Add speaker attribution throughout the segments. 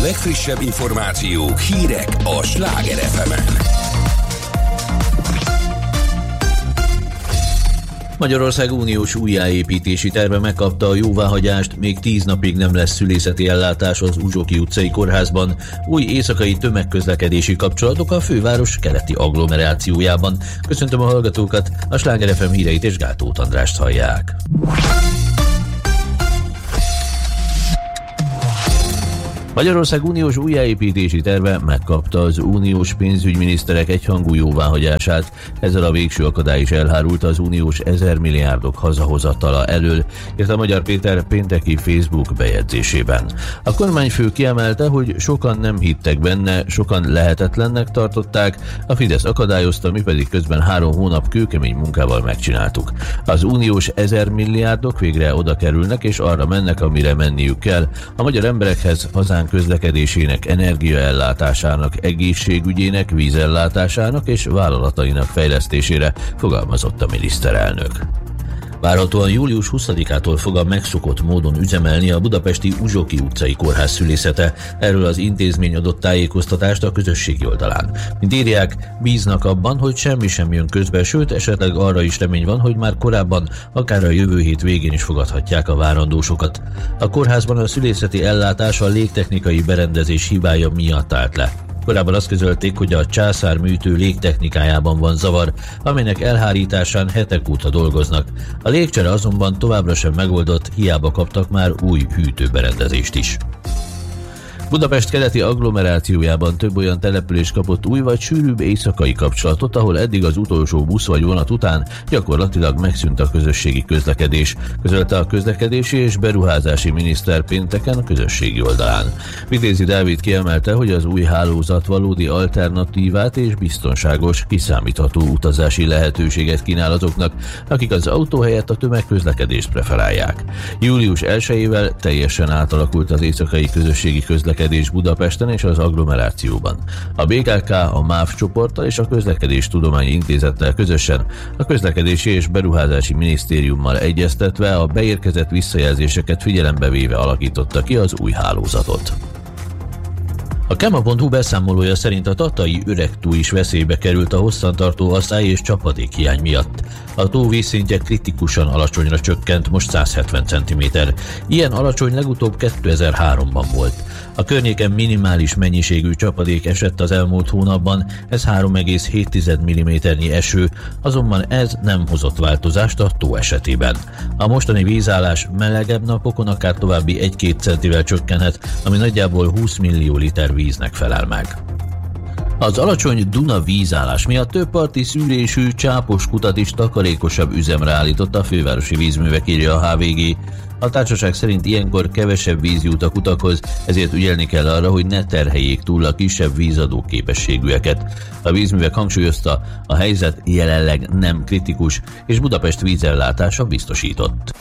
Speaker 1: legfrissebb információk, hírek a Sláger FM-en.
Speaker 2: Magyarország uniós újjáépítési terve megkapta a jóváhagyást, még 10 napig nem lesz szülészeti ellátás az Uzsoki utcai kórházban. Új éjszakai tömegközlekedési kapcsolatok a főváros keleti agglomerációjában. Köszöntöm a hallgatókat, a Sláger FM híreit és Gátóth Andrást hallják. Magyarország uniós újjáépítési terve megkapta az uniós pénzügyminiszterek egyhangú jóváhagyását, ezzel a végső akadály is elhárult az uniós 1000 milliárdok hazahozatala elől, írta Magyar Péter pénteki Facebook bejegyzésében. A kormányfő kiemelte, hogy sokan nem hittek benne, sokan lehetetlennek tartották, a Fidesz akadályozta, mi pedig közben 3 hónap kőkemény munkával megcsináltuk. Az uniós 1000 milliárdok végre oda kerülnek és arra mennek, amire menniük kell, a magyar emberekhez, hazánk közlekedésének, energiaellátásának, egészségügyének, vízellátásának és vállalatainak fejlesztésére, fogalmazott a miniszterelnök. Várhatóan július 20-ától fog a megszokott módon üzemelni a budapesti Uzsoki utcai kórház szülészete. Erről az intézmény adott tájékoztatást a közösségi oldalán. Mint írják, bíznak abban, hogy semmi sem jön közbe, sőt esetleg arra is remény van, hogy már korábban, akár a jövő hét végén is fogadhatják a várandósokat. A kórházban a szülészeti ellátás a légtechnikai berendezés hibája miatt állt le. Korábban azt közölték, hogy a császárműtő légtechnikájában van zavar, amelynek elhárításán hetek óta dolgoznak. A légcsere azonban továbbra sem megoldott, hiába kaptak már új hűtőberendezést is. Budapest keleti agglomerációjában több olyan település kapott új vagy sűrűbb éjszakai kapcsolatot, ahol eddig az utolsó busz vagy vonat után gyakorlatilag megszűnt a közösségi közlekedés, közölte a közlekedési és beruházási miniszter pénteken a közösségi oldalán. Vitézi Dávid kiemelte, hogy az új hálózat valódi alternatívát és biztonságos, kiszámítható utazási lehetőséget kínál azoknak, akik az autó helyett a tömegközlekedést preferálják. Július 1-ével teljesen átalakult az éjszakai közösségi közlekedés Budapesten és az agglomerációban. A BKK, a MÁV csoporttal és a Közlekedéstudományi Intézettel közösen a Közlekedési és Beruházási Minisztériummal egyeztetve a beérkezett visszajelzéseket figyelembe véve alakította ki az új hálózatot. A Kema.hu beszámolója szerint a tatai Öregtó is veszélybe került a hosszantartó asszály és csapadékhiány miatt. A tó vízszintje kritikusan alacsonyra csökkent, most 170 cm. Ilyen alacsony legutóbb 2003-ban volt. A környéken minimális mennyiségű csapadék esett az elmúlt hónapban, ez 3,7 mm eső, azonban ez nem hozott változást a tó esetében. A mostani vízállás melegebb napokon akár további 1-2 centivel csökkenhet, ami nagyjából 20 millió liter víznek felel meg. Az alacsony Duna vízállás miatt több parti szűrésű, csápos kutat is takarékosabb üzemre állított a fővárosi vízművek, írja a HVG. A társaság szerint ilyenkor kevesebb víz jut a kutakhoz, ezért ügyelni kell arra, hogy ne terheljék túl a kisebb vízadó képességűeket. A vízművek hangsúlyozta, a helyzet jelenleg nem kritikus, és Budapest vízellátása biztosított.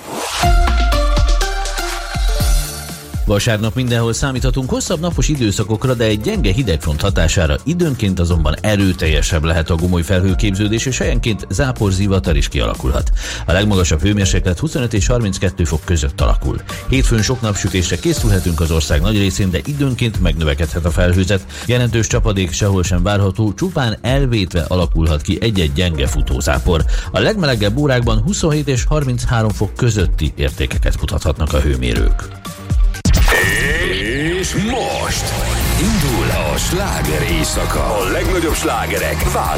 Speaker 2: Vasárnap mindenhol számíthatunk hosszabb napos időszakokra, de egy gyenge hidegfront hatására időnként azonban erőteljesebb lehet a gomoly felhőképződés, és helyenként záporzivatar is kialakulhat. A legmagasabb hőmérséklet 25 és 32 fok között alakul. Hétfőn sok napsütésre készülhetünk az ország nagy részén, de időnként megnövekedhet a felhőzet. Jelentős csapadék sehol sem várható, csupán elvétve alakulhat ki egy-egy gyenge futózápor. A legmelegebb órákban 27 és 33 fok közötti értékeket mutathatnak a hőmérők.
Speaker 1: És most indul a sláger éjszaka. A legnagyobb slágerek